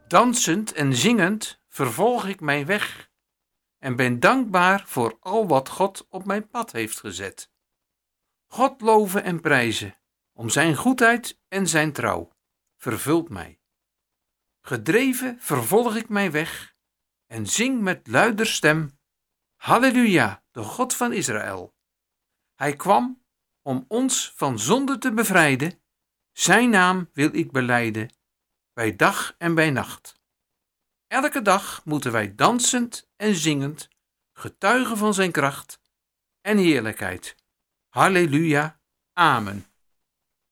Dansend en zingend vervolg ik mijn weg en ben dankbaar voor al wat God op mijn pad heeft gezet. God loven en prijzen om zijn goedheid en zijn trouw vervult mij. Gedreven vervolg ik mijn weg en zing met luider stem: Halleluja, de God van Israël. Hij kwam om ons van zonde te bevrijden. Zijn naam wil ik belijden, bij dag en bij nacht. Elke dag moeten wij dansend en zingend getuigen van zijn kracht en heerlijkheid. Halleluja, amen.